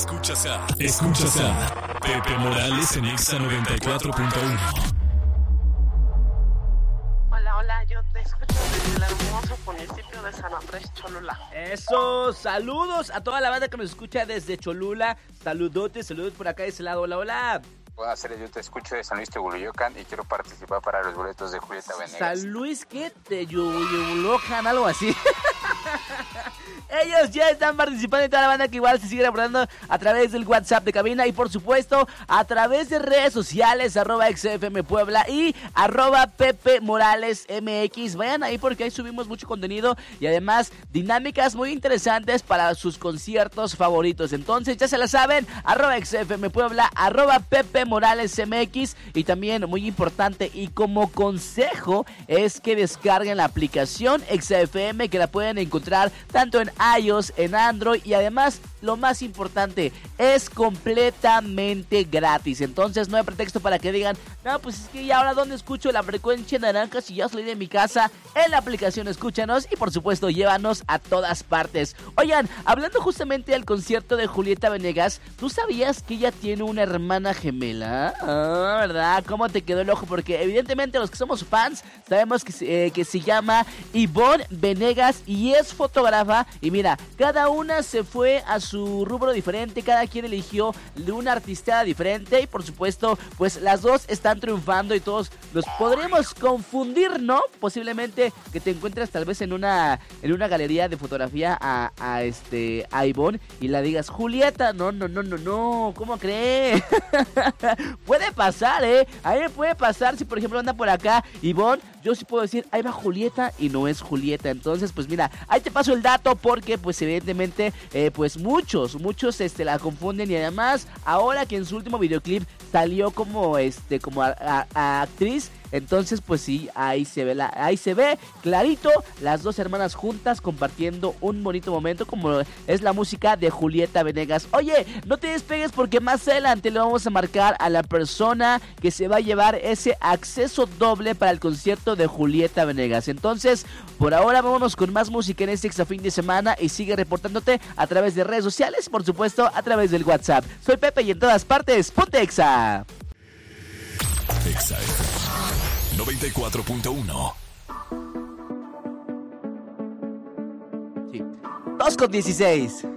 Escuchas a Pepe Morales en Exa 94.1. Hola, yo te escucho desde el hermoso municipio de San Andrés Cholula. Eso, saludos a toda la banda que nos escucha desde Cholula. Saludos por acá de ese lado. Hola. Buenas tardes, yo te escucho de San Luis Tegucigalpa y quiero participar para los boletos de Julieta Venegas. San Luis, ¿qué? Tegucigalpa, algo así. Ellos ya están participando y toda la banda que igual se sigue reportando a través del WhatsApp de cabina y por supuesto a través de redes sociales, @XFM Puebla y @Pepe Morales MX. Vayan ahí porque ahí subimos mucho contenido y además dinámicas muy interesantes para sus conciertos favoritos. Entonces ya se la saben, @XFM Puebla, @Pepe Morales MX y también muy importante y como consejo es que descarguen la aplicación XFM que la pueden encontrar tanto en iOS, en Android y además lo más importante es completamente gratis. Entonces no hay pretexto para que digan, no, pues es que ¿y ahora dónde escucho la frecuencia naranja si ya salí de mi casa? En la aplicación escúchanos y por supuesto llévanos a todas partes. Oigan, hablando justamente del concierto de Julieta Venegas, ¿tú sabías que ella tiene una hermana gemela? Ah, ¿verdad? ¿Cómo te quedó el ojo? Porque evidentemente los que somos fans sabemos que se llama Ivonne Venegas y es fotógrafa. Y mira, cada una se fue a su rubro diferente, cada quien eligió de una artista diferente y por supuesto pues las dos están triunfando y todos los podremos confundir, ¿no? Posiblemente que te encuentres tal vez en una galería de fotografía a Ivonne y la digas, Julieta, no, ¿cómo crees? Puede pasar, a mí me puede pasar si por ejemplo anda por acá Ivonne, yo sí puedo decir, ahí va Julieta y no es Julieta. Entonces pues mira, ahí te paso el dato porque pues evidentemente pues muchos la confunden y además ahora que en su último videoclip salió como a actriz, entonces pues sí, ahí se ve clarito las dos hermanas juntas compartiendo un bonito momento como es la música de Julieta Venegas. Oye, no te despegues porque más adelante le vamos a marcar a la persona que se va a llevar ese acceso doble para el concierto de Julieta Venegas. Entonces, por ahora vámonos con más música en este extra fin de semana y sigue reportándote a través de redes sociales, por supuesto a través del WhatsApp. Soy Pepe y en todas partes, ponte Exa. Exa 94.1. Sí. 2:16.